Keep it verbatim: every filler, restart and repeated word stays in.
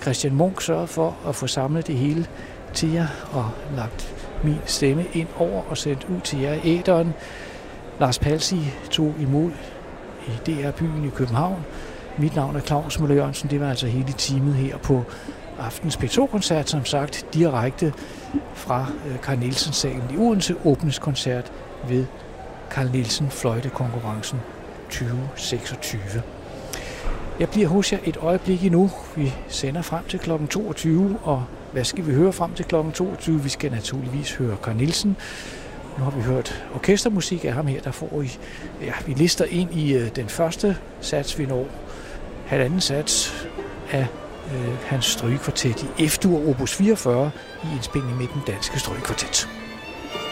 Christian Munk sørget for at få samlet det hele til jer og lagt min stemme ind over og sendt ud til jer i æteren. Lars Palsig tog imod i D R-byen i København. Mit navn er Claus Møller Jørgensen. Det var altså hele teamet her på aftens P to-koncert, som sagt direkte fra Carl Nielsen-salen i Odense, åbningskoncert ved Carl Nielsen Fløjtekonkurrencen tyve seksogtyve. Jeg bliver hos jer et øjeblik endnu. Vi sender frem til klokken toogtyve, og hvad skal vi høre frem til klokken toogtyve? Vi skal naturligvis høre Carl Nielsen. Nu har vi hørt orkestermusik af ham her, der får I, ja, vi lister ind i uh, den første sats, vi når. Halvanden sats af uh, hans strygekvartet i F-dur opus fireogfyrre i indspilning med den danske strygekvartet.